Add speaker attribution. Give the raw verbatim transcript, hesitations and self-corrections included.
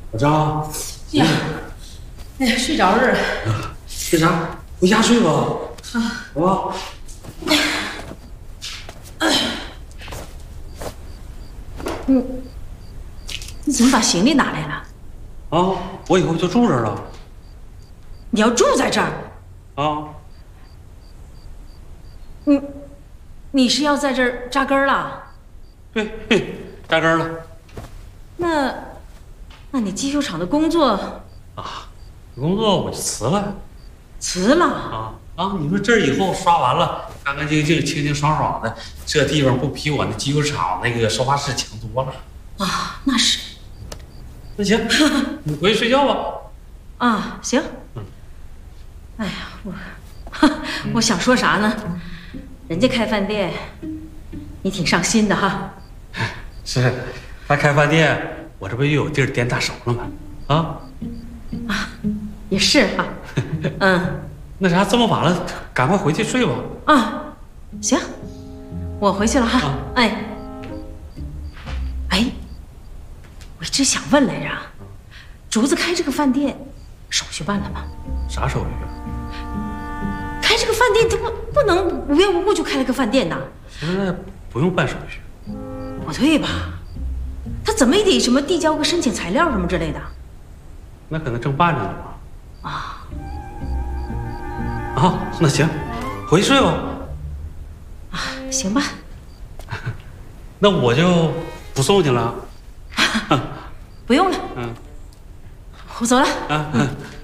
Speaker 1: 老张，
Speaker 2: 呀，哎呀，睡着了。
Speaker 1: 睡啥？回家睡吧。啊，好吧。
Speaker 2: 你你怎么把行李拿来了？
Speaker 1: 啊，我以后就住这儿了。
Speaker 2: 你要住在这儿？
Speaker 1: 啊。
Speaker 2: 你你是要在这儿扎根了？
Speaker 1: 对，嘿，扎根了。
Speaker 2: 那那你机修厂的工作
Speaker 1: 啊，工作我就辞了。
Speaker 2: 辞了？
Speaker 1: 啊啊！你说这儿以后刷完了，干干净净、清清爽爽的，这地方不比我那机修厂那个收发室强多了。
Speaker 2: 啊，那是。
Speaker 1: 那行，你回去睡觉吧。
Speaker 2: 啊，行。
Speaker 1: 嗯。
Speaker 2: 哎呀，我，我想说啥呢？人家开饭店，你挺上心的哈。
Speaker 1: 是，他开饭店，我这不又有地儿掂大手了吗？啊。
Speaker 2: 啊，也是哈。嗯。
Speaker 1: 那啥，这么晚了，赶快回去睡吧。
Speaker 2: 啊，行，我回去了哈。啊、哎，哎，我一直想问来着，竹子开这个饭店，手续办了吗？
Speaker 1: 啥手续啊？
Speaker 2: 开这个饭店，他不不能无缘无故就开了个饭店呐。
Speaker 1: 现在不用办手续。
Speaker 2: 不对吧？他怎么也得什么递交个申请材料什么之类的。
Speaker 1: 那可能正办着呢吧。
Speaker 2: 啊。
Speaker 1: 啊，那行，回去睡吧。
Speaker 2: 啊，行吧。
Speaker 1: 那我就不送你了。
Speaker 2: 不用了。
Speaker 1: 嗯，
Speaker 2: 我走了。
Speaker 1: 啊嗯。